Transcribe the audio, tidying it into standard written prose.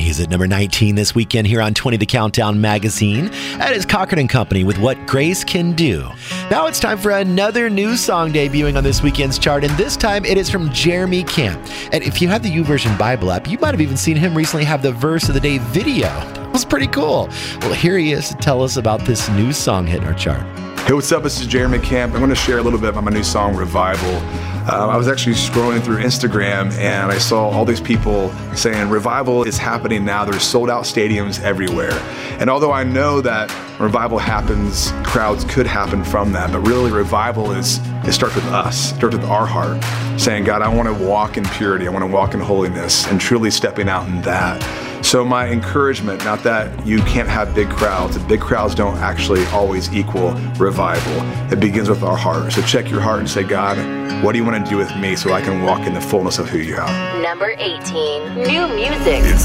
He's at number 19 this weekend here on 20 The Countdown magazine. That is Cochran & Company with What Grace Can Do. Now it's time for another new song debuting on this weekend's chart, and this time it is from Jeremy Camp. And if you have the YouVersion Bible app, you might have even seen him recently have the Verse of the Day video. It was pretty cool. Well, here he is to tell us about this new song hitting our chart. Hey, what's up? This is Jeremy Camp. I'm going to share a little bit about my new song, Revival. I was actually scrolling through Instagram and I saw all these people saying revival is happening now. There's sold out stadiums everywhere. And although I know that revival happens, crowds could happen from that, but really revival it starts with us. It starts with our heart, saying, God, I want to walk in purity. I want to walk in holiness, and truly stepping out in that. So my encouragement, not that you can't have big crowds. Big crowds don't actually always equal revival. It begins with our heart. So check your heart and say, God, what do you want to do with me so I can walk in the fullness of who you are? Number 18, new music. It's